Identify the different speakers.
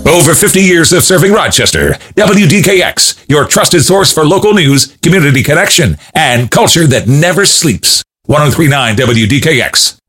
Speaker 1: Over 50 years of serving Rochester. WDKX, your trusted source for local news, community connection, and culture that never sleeps. 103.9 WDKX.